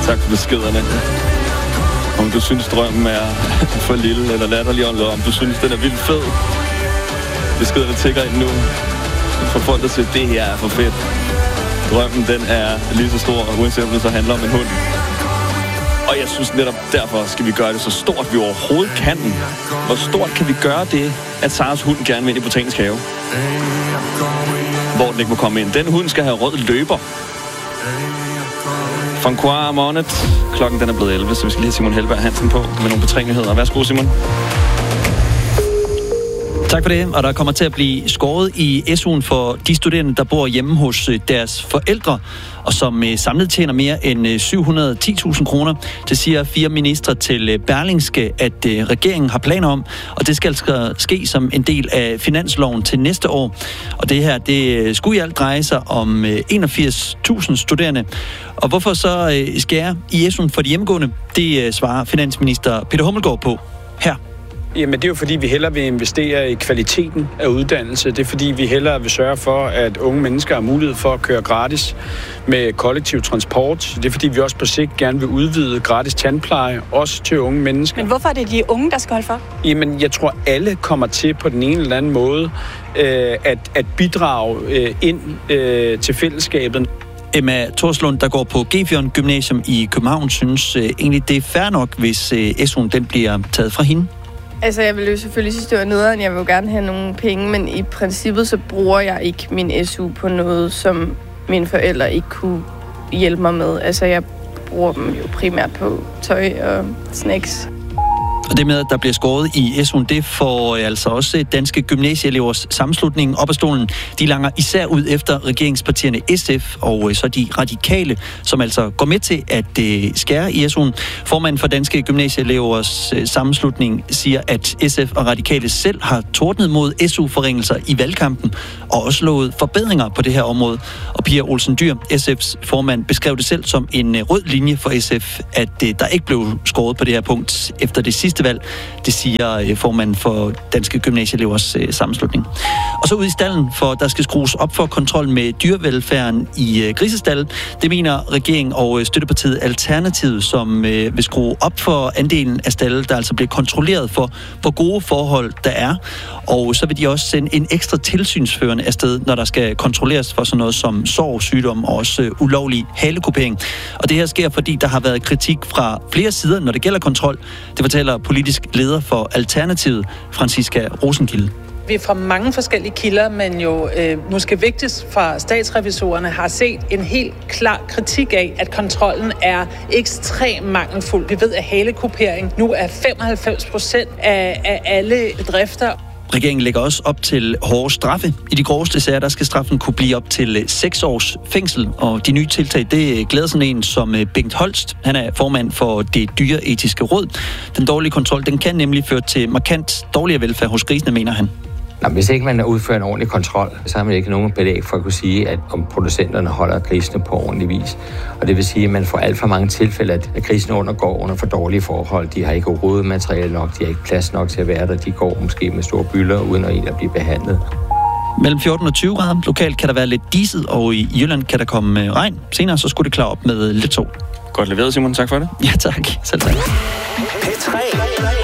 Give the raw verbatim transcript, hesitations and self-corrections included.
Tak for beskederne. Om du synes, drømmen er for lille eller latterlig, eller om du synes, den er vildt fed. Beskederne tigger ind nu. For folk, der siger, det her er for fedt. Drømmen, den er lige så stor, uanset om det så handler om en hund. Og jeg synes netop, derfor skal vi gøre det så stort, vi overhovedet kan. Hvor stort kan vi gøre det, at Saras hund gerne vil ind i Botanisk Have? Hvor den ikke må komme ind. Den hund skal have rød løber. Francois Monet. Klokken den er blevet elleve, så vi skal lige have Simon Helberg Hansen på med nogle betrængligheder. Værsgo, Simon. Tak for det, og der kommer til at blive skåret i S U'en for de studerende, der bor hjemme hos deres forældre, og som samlet tjener mere end syv hundrede og ti tusind kroner. Det siger fire ministre til Berlingske, at regeringen har planer om, og det skal ske som en del af finansloven til næste år. Og det her, det skulle i alt dreje sig om enogfirs tusind studerende. Og hvorfor så skære i S U'en for de hjemmegående, det svarer finansminister Peter Hummelgaard på her. Jamen det er jo fordi, vi hellere vil investere i kvaliteten af uddannelse. Det er fordi, vi hellere vil sørge for, at unge mennesker har mulighed for at køre gratis med kollektiv transport. Det er fordi, vi også på sigt gerne vil udvide gratis tandpleje, også til unge mennesker. Men hvorfor er det de unge, der skal holde for? Jamen jeg tror, alle kommer til på den ene eller anden måde øh, at, at bidrage øh, ind øh, til fællesskabet. Emma Torslund, der går på Gefion Gymnasium i København, synes øh, egentlig, det er fair nok, hvis øh, S U'en den bliver taget fra hende. Altså, jeg vil jo selvfølgelig synes, det var nederen. Jeg vil jo gerne have nogle penge, men i princippet så bruger jeg ikke min S U på noget, som mine forældre ikke kunne hjælpe mig med. Altså, jeg bruger dem jo primært på tøj og snacks. Og det med, at der bliver skåret i S U'en, det får altså også Danske Gymnasieelevers Sammenslutning op ad stolen. De langer især ud efter regeringspartierne S F og så de radikale, som altså går med til at skære i S U'en. Formanden for Danske Gymnasieelevers Sammenslutning siger, at S F og radikale selv har tordnet mod S U-forringelser i valgkampen og også lovet forbedringer på det her område. Og Pia Olsen Dyhr, S F's formand, beskrev det selv som en rød linje for S F, at der ikke blev skåret på det her punkt efter det sidste valg. Det siger formanden for Danske Gymnasieelevers Sammenslutning. Og så ud i stallen, for der skal skrues op for kontrol med dyrevelfærden i grisestallen. Det mener regeringen og støttepartiet Alternativet, som vil skrue op for andelen af stalde, der altså bliver kontrolleret for, hvor gode forhold der er. Og så vil de også sende en ekstra tilsynsførende afsted, når der skal kontrolleres for sådan noget som sorg, sygdom og også ulovlig halekupering. Og det her sker, fordi der har været kritik fra flere sider, når det gælder kontrol. Det fortæller politisk leder for Alternativet, Franziska Rosengilde. Vi fra mange forskellige kilder, men jo øh, måske vigtigst fra statsrevisorerne, har set en helt klar kritik af, at kontrollen er ekstremt mangelfuld. Vi ved, at halekupering nu er femoghalvfems procent af, af alle bedrifter. Regeringen lægger også op til hårde straffe. I de groveste sager, der skal straffen kunne blive op til seks års fængsel. Og de nye tiltag, det glæder sådan en som Bengt Holst. Han er formand for Det Dyreetiske Råd. Den dårlige kontrol, den kan nemlig føre til markant dårligere velfærd hos grisene, mener han. Nå, hvis ikke man udfører en ordentlig kontrol, så har man ikke nogen belæg for at kunne sige, at om producenterne holder grisene på ordentlig vis. Og det vil sige, at man får alt for mange tilfælde, at grisene undergår under for dårlige forhold. De har ikke rodemateriale nok, de har ikke plads nok til at være der. De går måske med store bylder, uden at blive behandlet. Mellem fjorten og tyve grader. Lokalt kan der være lidt diset, og i Jylland kan der komme regn. Senere så skulle det klare op med lidt sol. Godt leveret, Simon. Tak for det. Ja, tak. Selv tak. P tre